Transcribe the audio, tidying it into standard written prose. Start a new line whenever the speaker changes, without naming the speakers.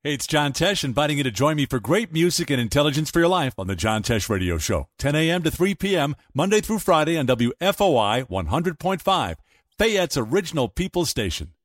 Hey, it's John Tesh inviting you to join me for great music and intelligence for your life on the John Tesh Radio Show. 10 a.m. to 3 p.m., Monday through Friday on WFOI 100.5, Fayette's original People Station.